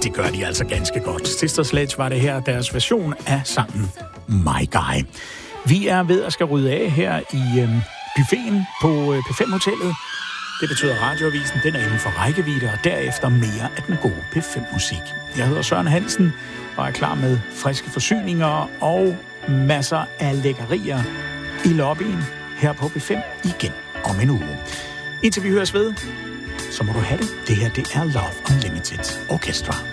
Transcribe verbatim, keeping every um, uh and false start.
det gør de altså ganske godt. Sister Sledge var det her, deres version af sangen My Guy. Vi er ved at skal rydde af her i øh, buffeten på øh, P fem Hotellet. Det betyder, at radioavisen den er inden for rækkevidde, og derefter mere af den gode P fem musik. Jeg hedder Søren Hansen og er klar med friske forsyninger og masser af lækkerier i lobbyen her på P fem igen om en uge. Indtil vi høres ved, så må du have det. Det her, det er Love Unlimited Orchestra.